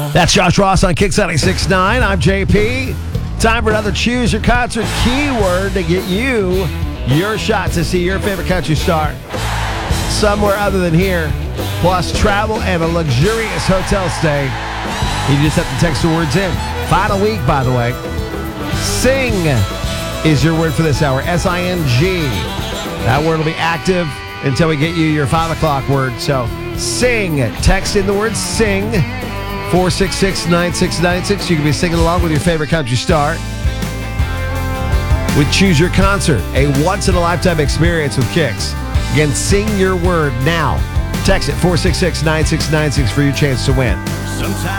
That's Josh Ross on Kix 96.9. I'm JP. Time for another Choose Your Concert keyword to get you your shot to see your favorite country star somewhere other than here, plus travel and a luxurious hotel stay. You just have to text the words in. Final week, by the way. Sing is your word for this hour. S-I-N-G. That word will be active until we get you your 5 o'clock word. So sing. Text in the word sing. 466-9696. You can be singing along with your favorite country star with Choose Your Concert, a once-in-a-lifetime experience with Kix. Again, sing your word now. Text it 466-9696 for your chance to win. Sometimes